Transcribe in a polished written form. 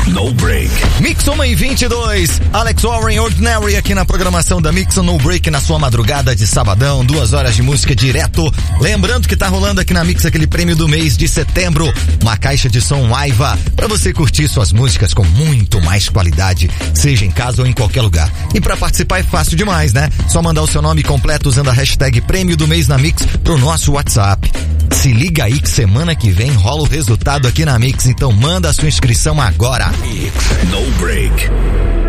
No Break. Mix 1:22, Alex Warren, Ordinary aqui na programação da Mix No Break na sua madrugada de sabadão, 2 horas de música direto. Lembrando que tá rolando aqui na Mix aquele prêmio do mês de setembro, uma caixa de som Aiva, pra você curtir suas músicas com muito mais qualidade, seja em casa ou em qualquer lugar. E pra participar é fácil demais, né? Só mandar o seu nome completo usando a hashtag prêmio do mês na Mix pro nosso WhatsApp. Se liga aí que semana que vem rola o resultado aqui na Mix, então manda a sua inscrição agora. Mix No Break.